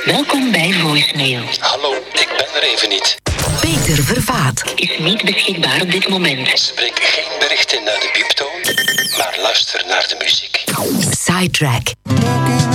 Welkom bij voicemail. Hallo, ik ben er even niet. Peter Vervaat Is niet beschikbaar op dit moment. Spreek geen bericht in naar de pieptoon, maar luister naar de muziek. Sidetrack